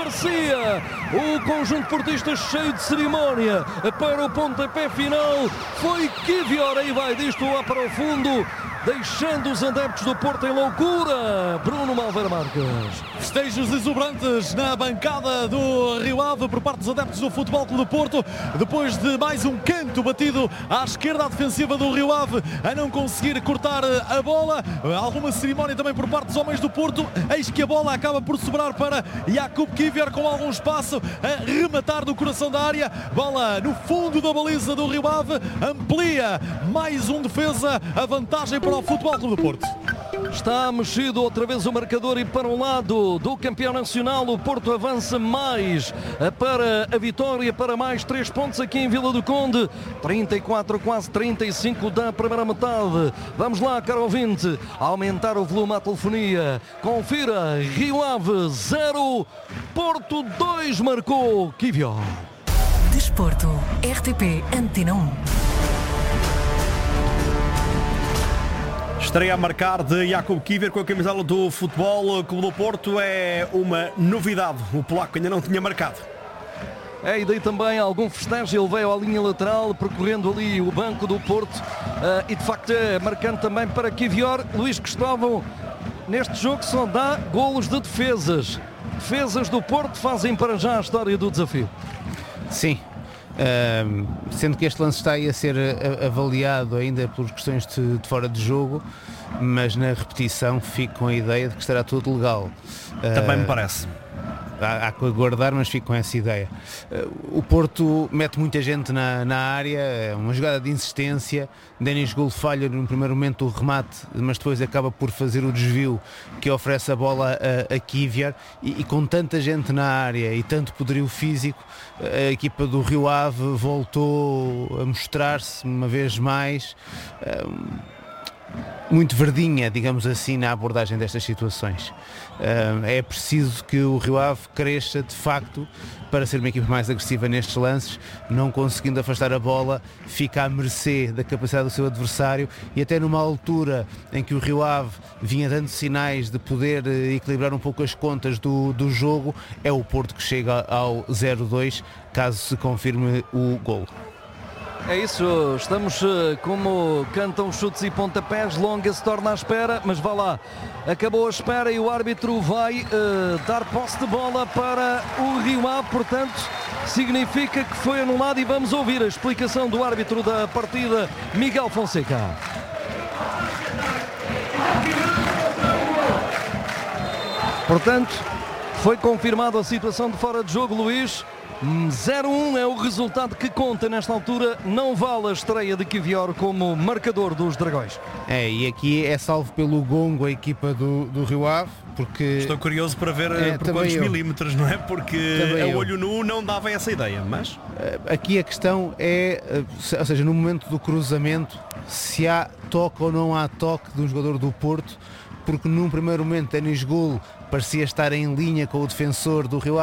parecia o conjunto portista cheio de cerimónia para o pontapé final. Foi Kiwior, aí vai disto lá para o fundo, deixando os adeptos do Porto em loucura. Bruno Malveira Marques. Festejos exuberantes na bancada do Rio Ave por parte dos adeptos do Futebol Clube do Porto, depois de mais um canto batido à esquerda defensiva do Rio Ave, a não conseguir cortar a bola. Alguma cerimónia também por parte dos homens do Porto. Eis que a bola acaba por sobrar para Jakub Kiwior com algum espaço a rematar no coração da área. Bola no fundo da baliza do Rio Ave, amplia mais um defesa a vantagem para o Futebol Clube do Porto. Está mexido outra vez o marcador e para um lado do campeão nacional o Porto avança mais para a vitória, para mais 3 pontos aqui em Vila do Conde. 34, quase 35 da primeira metade. Vamos lá, caro ouvinte, aumentar o volume à telefonia. Confira, Rio Ave 0, Porto 2, marcou Kiwior. Desporto, RTP Antena 1. Estreia a marcar de Jakub Kiwior com a camisola do Futebol Clube do Porto. É uma novidade. O polaco ainda não tinha marcado. É, e daí também algum festejo. Ele veio à linha lateral, percorrendo ali o banco do Porto. E de facto é marcando também para Kiwior. Luís Cristóvão, neste jogo só dá golos de defesas. Defesas do Porto fazem para já a história do desafio. Sim. Sendo que este lance está aí a ser avaliado ainda por questões de fora de jogo, mas na repetição fico com a ideia de que estará tudo legal. Também me parece. Há que aguardar, mas fico com essa ideia. O Porto mete muita gente na área, é uma jogada de insistência. Denis Gul falha no primeiro momento o remate, mas depois acaba por fazer o desvio que oferece a bola a Kiwior, e com tanta gente na área e tanto poderio físico, a equipa do Rio Ave voltou a mostrar-se uma vez mais muito verdinha, digamos assim, na abordagem destas situações. É preciso que o Rio Ave cresça de facto para ser uma equipa mais agressiva nestes lances. Não conseguindo afastar a bola, fica à mercê da capacidade do seu adversário, e até numa altura em que o Rio Ave vinha dando sinais de poder equilibrar um pouco as contas do jogo, é o Porto que chega ao 0-2, caso se confirme o golo. É isso, estamos como cantam chutes e pontapés, longa se torna à espera, mas vá lá, acabou a espera e o árbitro vai dar posse de bola para o Rio Ave, portanto significa que foi anulado, e vamos ouvir a explicação do árbitro da partida, Miguel Fonseca. Portanto, foi confirmada a situação de fora de jogo, Luís. 0-1 é o resultado que conta nesta altura, não vale a estreia de Kiwior como marcador dos Dragões. E aqui é salvo pelo gongo a equipa do Rio Ave, porque... Estou curioso para ver por quantos milímetros, não é? Porque a olho nu não dava essa ideia, mas... Aqui a questão é, ou seja, no momento do cruzamento, se há toque ou não há toque de um jogador do Porto, porque num primeiro momento Denis Gul parecia estar em linha com o defensor do Rio Ave,